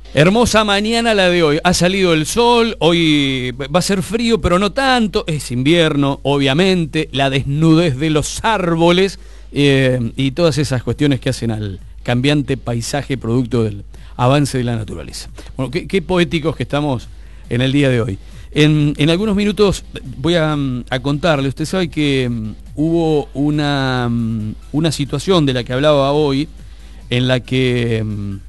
Hermosa mañana la de hoy. Ha salido el sol, hoy va a ser frío, pero no tanto. Es invierno, obviamente. La desnudez de los árboles y todas esas cuestiones que hacen al cambiante paisaje producto del avance de la naturaleza. Bueno, qué poéticos que estamos en el día de hoy. En algunos minutos voy a contarle. Usted sabe que hubo una situación de la que hablaba hoy, en la que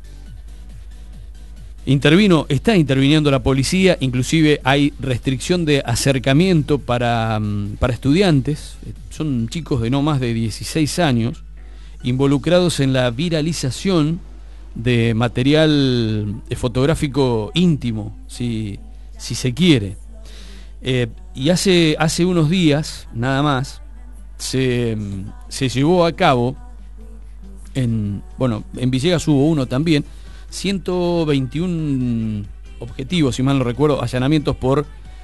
está interviniendo la policía. Inclusive hay restricción de acercamiento para estudiantes. Son chicos de no más de 16 años involucrados en la viralización de material fotográfico íntimo, si se quiere. Y hace unos días, nada más, se llevó a cabo, en Villegas hubo uno también, 121 objetivos, si mal no recuerdo, allanamientos por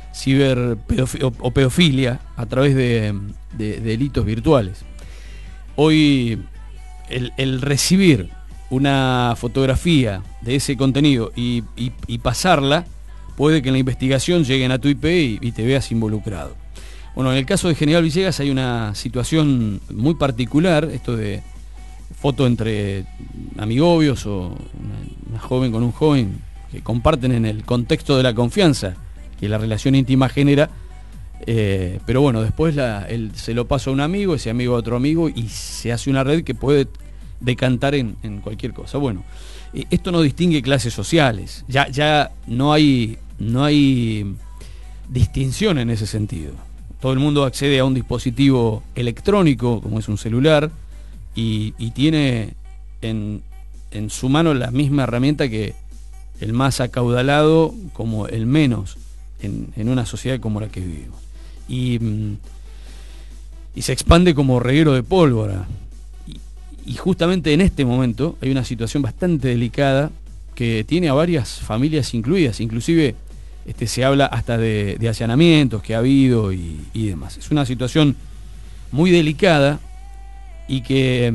pedofilia a través de delitos virtuales. Hoy el recibir una fotografía de ese contenido y pasarla, puede que en la investigación lleguen a tu IP y te veas involucrado. Bueno, en el caso de General Villegas hay una situación muy particular, esto de foto entre amigobios o una joven con un joven que comparten en el contexto de la confianza que la relación íntima genera, pero bueno, después él se lo pasa a un amigo, ese amigo a otro amigo, y se hace una red que puede decantar en cualquier cosa. Bueno, esto no distingue clases sociales, ya no hay distinción en ese sentido. Todo el mundo accede a un dispositivo electrónico, como es un celular, y tiene en su mano la misma herramienta que el más acaudalado como el menos en una sociedad como la que vivimos. Y se expande como reguero de pólvora. Y justamente en este momento hay una situación bastante delicada que tiene a varias familias incluidas. Inclusive se habla hasta de allanamientos que ha habido y demás. Es una situación muy delicada y que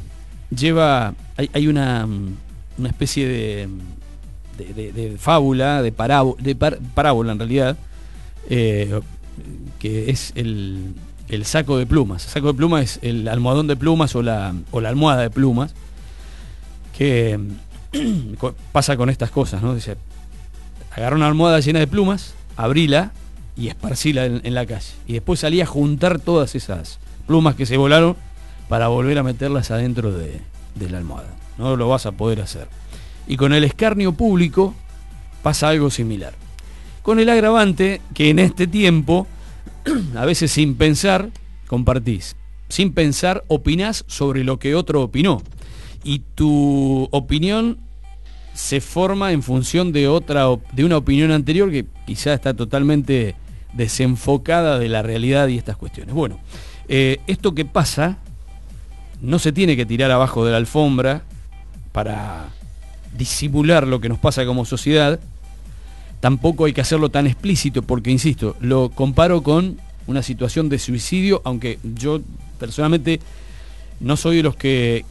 hay una especie de fábula, de parábola en realidad, que es el saco de plumas. El saco de plumas es el almohadón de plumas o la almohada de plumas, que pasa con estas cosas, ¿no? Dice, agarra una almohada llena de plumas, abrila y esparcila en la calle. Y después salí a juntar todas esas plumas que se volaron para volver a meterlas adentro de la almohada. No lo vas a poder hacer. Y con el escarnio público pasa algo similar. Con el agravante que en este tiempo, a veces sin pensar, compartís. Sin pensar, opinás sobre lo que otro opinó. Y tu opinión se forma en función de una opinión anterior que quizá está totalmente desenfocada de la realidad y estas cuestiones. Bueno, esto que pasa no se tiene que tirar abajo de la alfombra para disimular lo que nos pasa como sociedad. Tampoco hay que hacerlo tan explícito porque, insisto, lo comparo con una situación de suicidio, aunque yo personalmente no soy de los que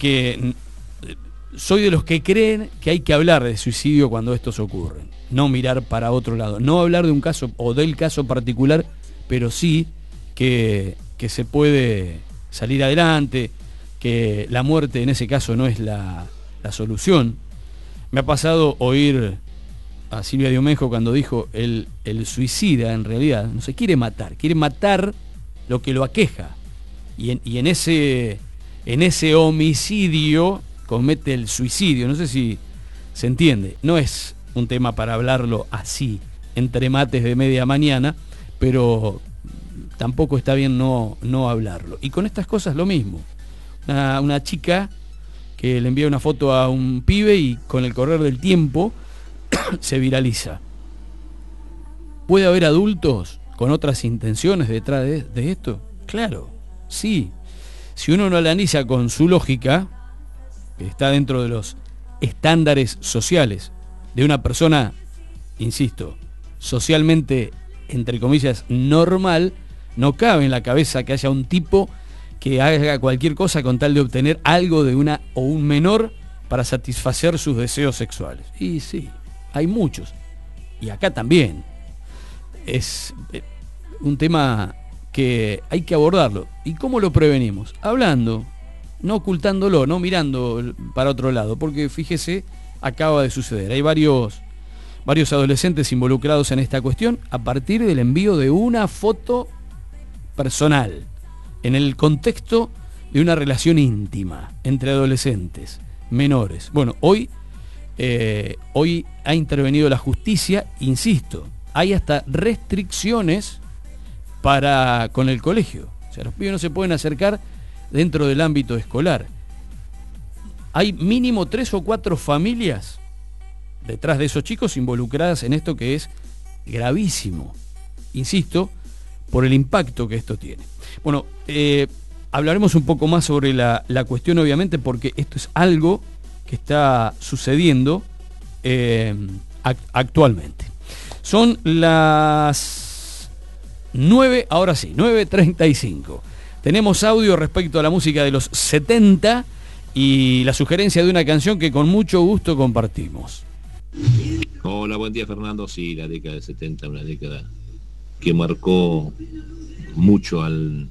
soy de los que creen que hay que hablar de suicidio cuando estos ocurren, no mirar para otro lado, no hablar de un caso o del caso particular, pero sí que se puede salir adelante, que la muerte en ese caso no es la solución. Me ha pasado oír a Silvia Diomejo cuando dijo el suicida en realidad no se quiere matar lo que lo aqueja, y en ese homicidio comete el suicidio. No sé si se entiende, no es un tema para hablarlo así entre mates de media mañana, pero tampoco está bien no hablarlo. Y con estas cosas lo mismo. Una chica que le envía una foto a un pibe y con el correr del tiempo se viraliza. ¿Puede haber adultos con otras intenciones detrás de esto? Claro, sí. Si uno lo analiza con su lógica, que está dentro de los estándares sociales de una persona, insisto, socialmente, entre comillas, normal, no cabe en la cabeza que haya un tipo que haga cualquier cosa con tal de obtener algo de una o un menor para satisfacer sus deseos sexuales. Y sí, hay muchos. Y acá también. Es un tema que hay que abordarlo. ¿Y cómo lo prevenimos? Hablando, no ocultándolo, no mirando para otro lado, porque fíjese, acaba de suceder. Hay varios adolescentes involucrados en esta cuestión a partir del envío de una foto personal, en el contexto de una relación íntima entre adolescentes, menores. Bueno, hoy ha intervenido la justicia, insisto, hay hasta restricciones con el colegio. O sea, los pibes no se pueden acercar dentro del ámbito escolar. Hay mínimo 3 o 4 familias detrás de esos chicos involucradas en esto que es gravísimo. Insisto, por el impacto que esto tiene. Bueno, hablaremos un poco más sobre la cuestión, obviamente, porque esto es algo que está sucediendo actualmente. Son las 9, ahora sí, 9:35. Tenemos audio respecto a la música de los 70 y la sugerencia de una canción que con mucho gusto compartimos. Hola, buen día, Fernando. Sí, la década del 70, una década que marcó mucho a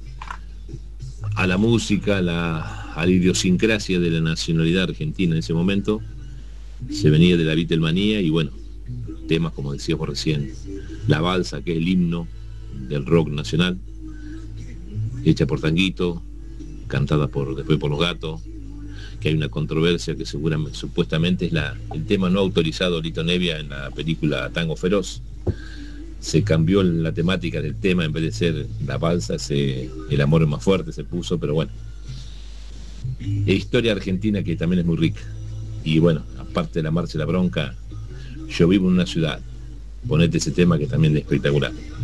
la música, a la idiosincrasia de la nacionalidad argentina en ese momento. Se venía de la Beatlemanía y bueno, temas como decíamos recién, la balsa, que es el himno del rock nacional, hecha por Tanguito, cantada después por Los Gatos, que hay una controversia que supuestamente es el tema no autorizado de Lito Nevia en la película Tango Feroz. Se cambió la temática del tema, en vez de ser la balsa, el amor es más fuerte se puso, pero bueno. Es historia argentina que también es muy rica. Y bueno, aparte de la marcha y la bronca, yo vivo en una ciudad. Ponete ese tema que también es espectacular.